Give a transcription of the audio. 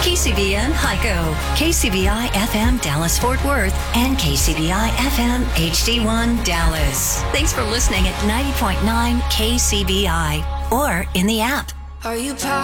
KCBN Hyco, KCBI FM Dallas Fort Worth, and KCBI FM HD1 Dallas. Thanks for listening at 90.9 KCBI or in the app. Are you proud?